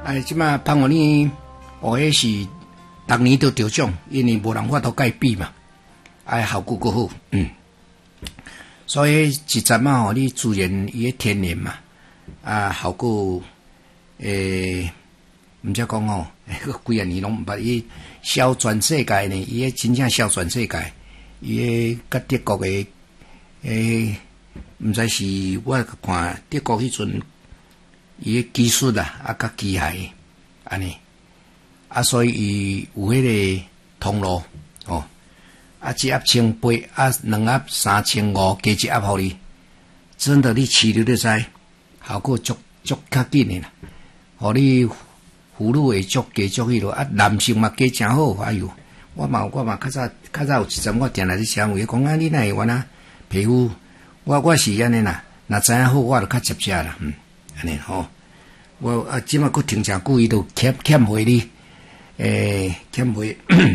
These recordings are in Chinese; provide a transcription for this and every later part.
即马芳华呢，迄是逐年都得奖，因为无人法度甲伊比嘛，效果够好，所以一阵嘛吼，你自然伊个天然嘛，效果毋则讲吼，几啊年拢毋捌伊销全世界呢，伊个真正销全世界，伊个甲德国个毋知是我看德国迄阵。伊个技术甲机械安尼，所以伊有迄个通路一盒1800，2盒3500，加一盒互你，真的你饲了就知，效果足较紧诶啦。互你妇女会足加足迄落，男性嘛加诚好，哎哟，我嘛较早有一阵我定来咧请位讲你哪会原皮肤，我是安尼啦，若知影好我就较接触啦，安尼吼。我即马佫停诚久，伊都欠回你，欠回。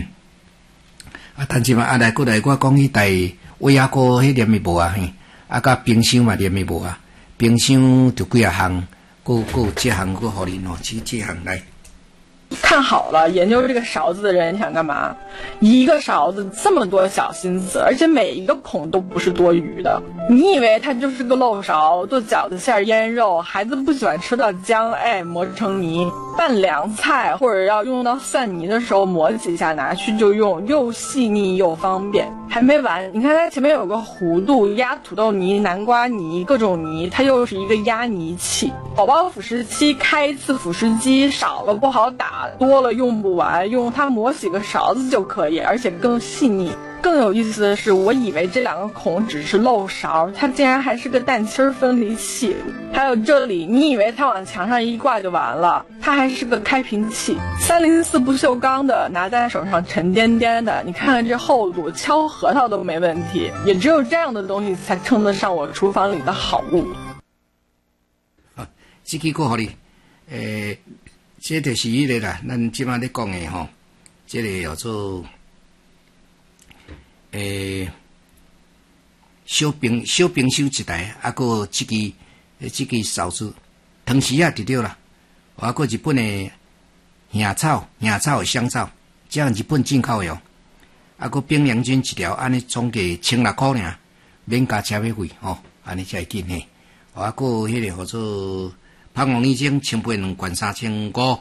但即马来过来，我讲迄台威亚哥迄念的无嘿，甲冰箱嘛念的无冰箱就几啊项，佫有这项佫互你这项来。 看好了，研究这个勺子的人想干嘛？一个勺子这么多小心思，而且每一个孔都不是多余的。你以为它就是个漏勺，做饺子馅腌肉，孩子不喜欢吃到姜，磨成泥，拌凉菜或者要用到蒜泥的时候磨几下拿去就用，又细腻又方便。还没完，你看它前面有个弧度，压土豆泥、南瓜泥、各种泥，它又是一个压泥器。宝宝辅食期开一次辅食机，少了不好打，多了用不完，用它磨几个勺子就可以，而且更细腻。更有意思的是，我以为这两个孔只是漏勺，它竟然还是个蛋清分离器。还有这里，你以为它往墙上一挂就完了，它还是个开瓶器，304不锈钢的，拿在手上沉甸甸的，你看看这厚度，敲核桃都没问题。也只有这样的东西才称得上我厨房里的好物。 这个过互你，这就是迄个啦，咱即马咧讲诶吼，这个叫做小冰箱一台，个这个勺子，汤匙就对啦。个日本诶香草诶香草，这样日本进口诶个冰凉菌一条，安尼总计1600块尔，免加车马费安尼才会紧嘿。个迄个叫做芳王泥精，1杯2罐3500。